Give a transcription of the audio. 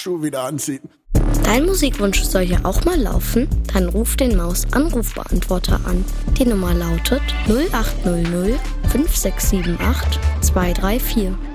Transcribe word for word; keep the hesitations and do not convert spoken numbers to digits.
Schuhe wieder anziehen. Dein Musikwunsch soll ja auch mal laufen? Dann ruf den Maus-Anrufbeantworter an. Die Nummer lautet null acht null null fünf sechs sieben acht zwei drei vier.